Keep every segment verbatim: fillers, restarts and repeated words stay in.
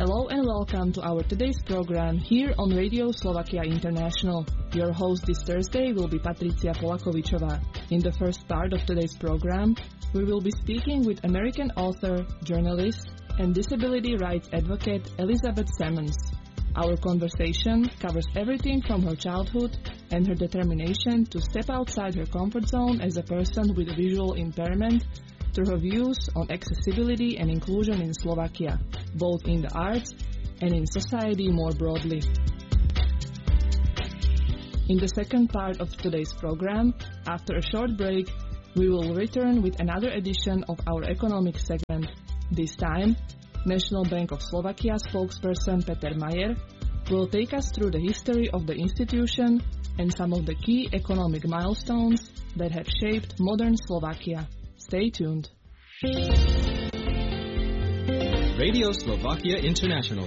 Hello and welcome to our today's program here on Radio Slovakia International. Your host this Thursday will be Patricia Polakovičová. In the first part of today's program, we will be speaking with American author, journalist, and disability rights advocate Elizabeth Sammons. Our conversation covers everything from her childhood and her determination to step outside her comfort zone as a person with a visual impairment to her views on accessibility and inclusion in Slovakia, both in the arts and in society more broadly. In the second part of today's program, after a short break, we will return with another edition of our economic segment. This time, National Bank of Slovakia spokesperson Peter Mayer will take us through the history of the institution and some of the key economic milestones that have shaped modern Slovakia. Stay tuned. Radio Slovakia International.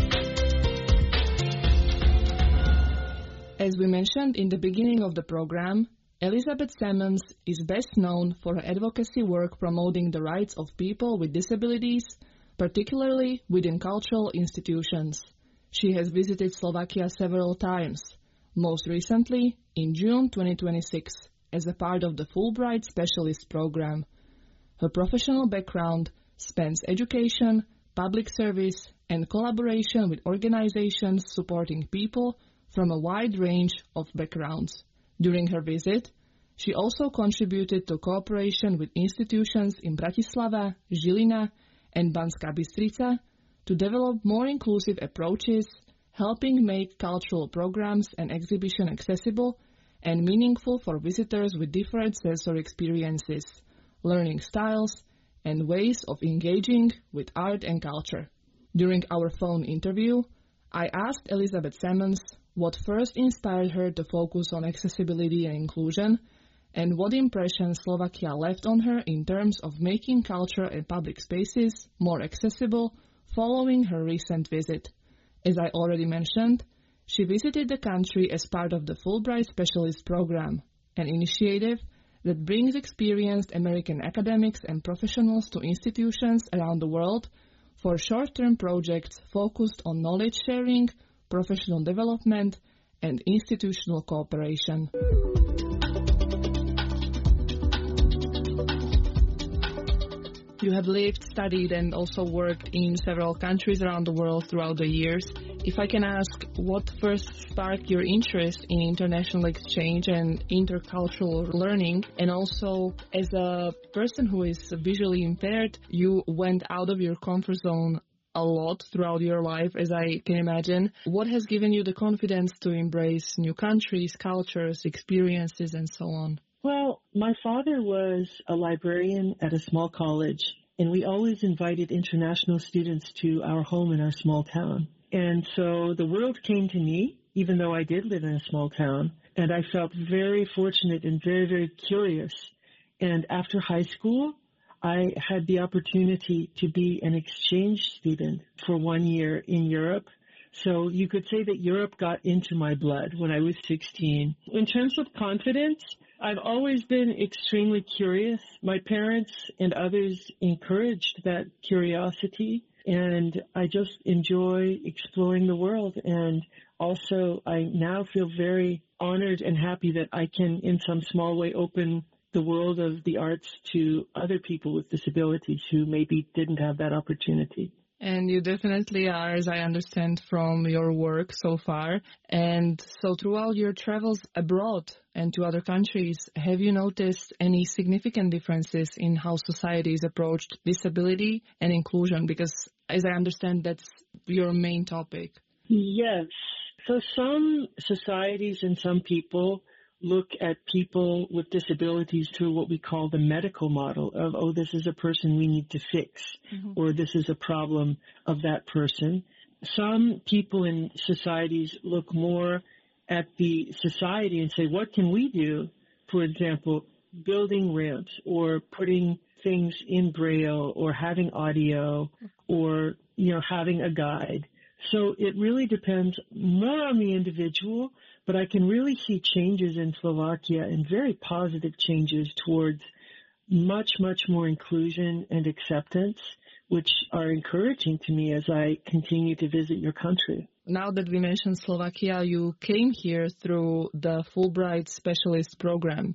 As we mentioned in the beginning of the program, Elizabeth Sammons is best known for her advocacy work promoting the rights of people with disabilities, particularly within cultural institutions. She has visited Slovakia several times, most recently in June twenty twenty-six, as a part of the Fulbright Specialist Program. Her professional background spans education, public service, and collaboration with organizations supporting people from a wide range of backgrounds. During her visit, she also contributed to cooperation with institutions in Bratislava, Žilina, and Banská Bystrica to develop more inclusive approaches, helping make cultural programs and exhibition accessible and meaningful for visitors with different sensory experiences, learning styles, and ways of engaging with art and culture. During our phone interview, I asked Elizabeth Sammons what first inspired her to focus on accessibility and inclusion, and what impression Slovakia left on her in terms of making culture and public spaces more accessible following her recent visit. As I already mentioned, she visited the country as part of the Fulbright Specialist Program, an initiative that brings experienced American academics and professionals to institutions around the world for short-term projects focused on knowledge sharing, professional development, and institutional cooperation. You have lived, studied, and also worked in several countries around the world throughout the years. If I can ask, what first sparked your interest in international exchange and intercultural learning? And also, as a person who is visually impaired, you went out of your comfort zone a lot throughout your life, as I can imagine. What has given you the confidence to embrace new countries, cultures, experiences, and so on? Well, my father was a librarian at a small college, and we always invited international students to our home in our small town. And so the world came to me, even though I did live in a small town, and I felt very fortunate and very, very curious. And after high school, I had the opportunity to be an exchange student for one year in Europe. So you could say that Europe got into my blood when I was sixteen. In terms of confidence, I've always been extremely curious. My parents and others encouraged that curiosity, and I just enjoy exploring the world. And also, I now feel very honored and happy that I can, in some small way, open the world of the arts to other people with disabilities who maybe didn't have that opportunity. And you definitely are, as I understand from your work so far. And so throughout your travels abroad and to other countries, have you noticed any significant differences in how societies approached disability and inclusion? Because as I understand, that's your main topic. Yes. So some societies and some people look at people with disabilities through what we call the medical model of, oh, this is a person we need to fix, mm-hmm. or this is a problem of that person. Some people in societies look more at the society and say, what can we do? For example, building ramps or putting things in Braille or having audio or, you know, having a guide. So it really depends more on the individual, but I can really see changes in Slovakia and very positive changes towards much, much more inclusion and acceptance which are encouraging to me as I continue to visit your country. Now that we mentioned Slovakia, you came here through the Fulbright Specialist Program.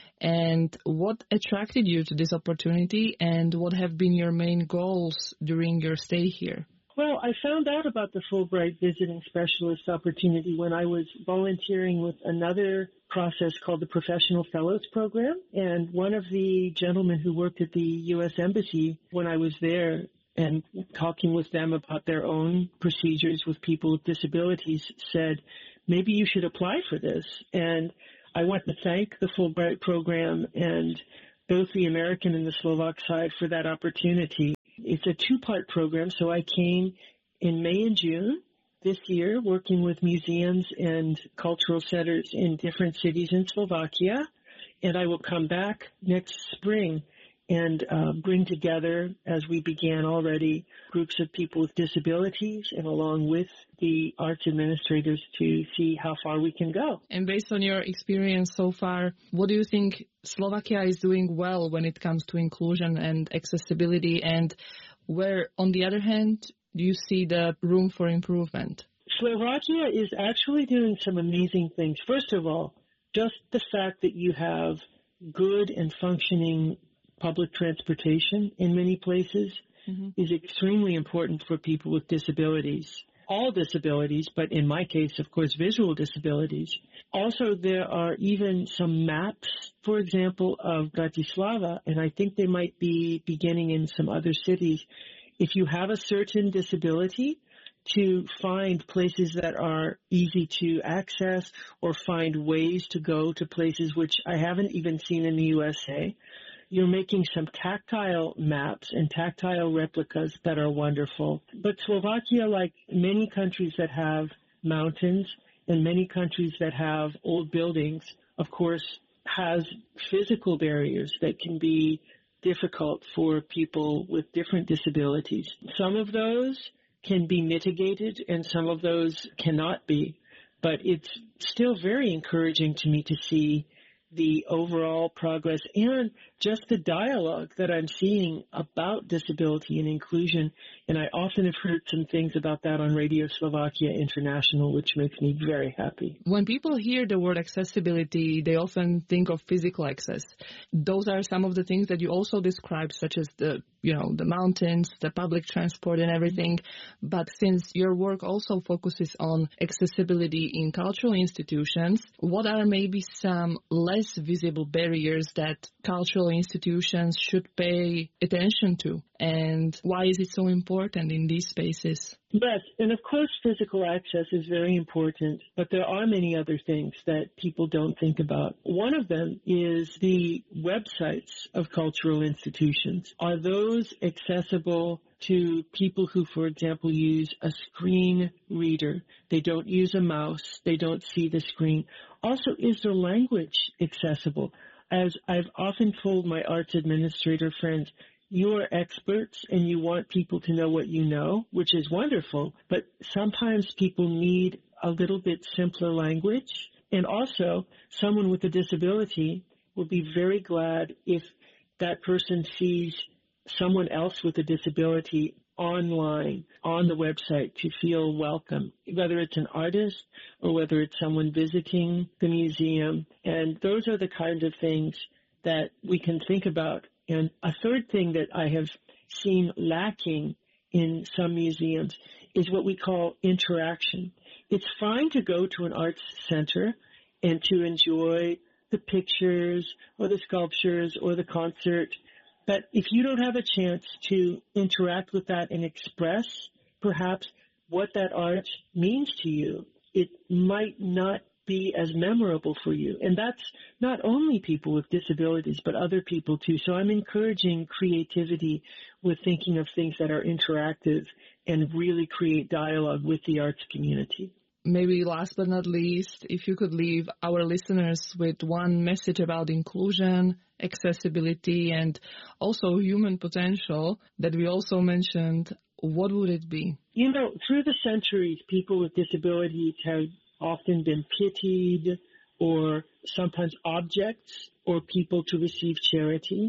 And what attracted you to this opportunity, and what have been your main goals during your stay here? Well, I found out about the Fulbright Visiting Specialist opportunity when I was volunteering with another process called the Professional Fellows Program. And one of the gentlemen who worked at the U S Embassy when I was there and talking with them about their own procedures with people with disabilities said, maybe you should apply for this. And I want to thank the Fulbright program and both the American and the Slovak side for that opportunity. It's a two-part program, so I came in May and June this year working with museums and cultural centers in different cities in Slovakia, and I will come back next spring and uh, bring together, as we began already, groups of people with disabilities and along with the arts administrators to see how far we can go. And based on your experience so far, what do you think Slovakia is doing well when it comes to inclusion and accessibility, and where, on the other hand, do you see the room for improvement? Slovakia is actually doing some amazing things. First of all, just the fact that you have good and functioning public transportation in many places mm-hmm. is extremely important for people with disabilities. All disabilities, but in my case, of course, visual disabilities. Also, there are even some maps, for example, of Bratislava, and I think they might be beginning in some other cities. If you have a certain disability, to find places that are easy to access or find ways to go to places which I haven't even seen in the U S A. You're making some tactile maps and tactile replicas that are wonderful. But Slovakia, like many countries that have mountains and many countries that have old buildings, of course, has physical barriers that can be difficult for people with different disabilities. Some of those can be mitigated and some of those cannot be. But it's still very encouraging to me to see the overall progress and just the dialogue that I'm seeing about disability and inclusion. And I often have heard some things about that on Radio Slovakia International, which makes me very happy. When people hear the word accessibility, they often think of physical access. Those are some of the things that you also described, such as the, you know, the mountains, the public transport and everything. But since your work also focuses on accessibility in cultural institutions, what are maybe some less visible barriers that cultural institutions should pay attention to? And why is it so important in these spaces? Yes, and of course physical access is very important, but there are many other things that people don't think about. One of them is the websites of cultural institutions. Are those accessible to people who, for example, use a screen reader? They don't use a mouse. They don't see the screen. Also, is their language accessible? As I've often told my arts administrator friends, you are experts and you want people to know what you know, which is wonderful, but sometimes people need a little bit simpler language. And also, someone with a disability will be very glad if that person sees someone else with a disability online, on the website, to feel welcome, whether it's an artist or whether it's someone visiting the museum. And those are the kinds of things that we can think about. And a third thing that I have seen lacking in some museums is what we call interaction. It's fine to go to an arts center and to enjoy the pictures or the sculptures or the concert, but if you don't have a chance to interact with that and express perhaps what that art means to you, it might not be as memorable for you. And that's not only people with disabilities, but other people too. So I'm encouraging creativity with thinking of things that are interactive and really create dialogue with the arts community. Maybe last but not least, if you could leave our listeners with one message about inclusion, accessibility, and also human potential that we also mentioned, what would it be? You know, through the centuries, people with disabilities have often been pitied or sometimes objects or people to receive charity.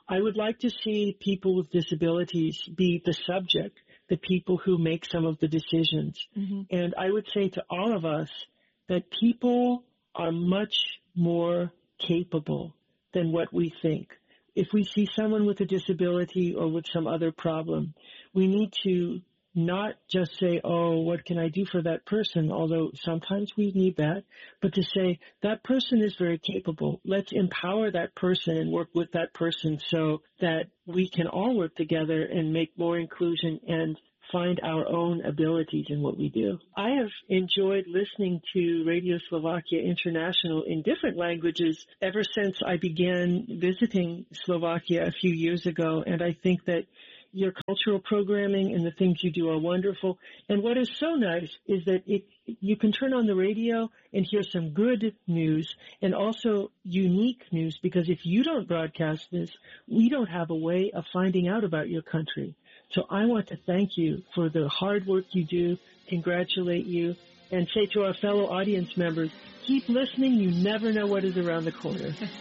I would like to see people with disabilities be the subject, the people who make some of the decisions. Mm-hmm. And I would say to all of us that people are much more capable than what we think. If we see someone with a disability or with some other problem, we need to not just say, oh, what can I do for that person? Although sometimes we need that, but to say that person is very capable. Let's empower that person and work with that person so that we can all work together and make more inclusion and find our own abilities in what we do. I have enjoyed listening to Radio Slovakia International in different languages ever since I began visiting Slovakia a few years ago, and I think that your cultural programming and the things you do are wonderful. And what is so nice is that it, you can turn on the radio and hear some good news and also unique news, because if you don't broadcast this, we don't have a way of finding out about your country. So I want to thank you for the hard work you do, congratulate you, and say to our fellow audience members, keep listening. You never know what is around the corner.